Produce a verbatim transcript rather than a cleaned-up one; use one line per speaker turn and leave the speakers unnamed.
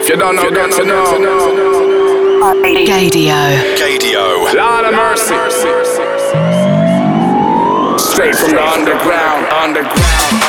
If you don't know, get to know.
Gadio.
Gadio.
Lord of mercy. Straight from the underground, underground.